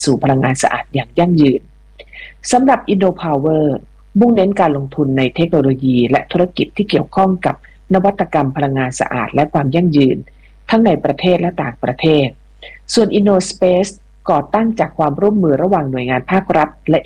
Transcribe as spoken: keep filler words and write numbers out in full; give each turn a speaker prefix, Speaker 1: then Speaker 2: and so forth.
Speaker 1: สู่พลังงานสะอาดอย่างยั่งยืนสำหรับ InnoPower มุ่งเน้นการลงทุนในเทคโนโลยีและธุรกิจที่เกี่ยวข้องกับนวัตกรรมพลังงานสะอาดและความยั่งยืนทั้งในประเทศและต่างประเทศส่วน InnoSpace ก่อตั้งจากความร่วมมือระหว่างหน่วยงานภาครัฐและ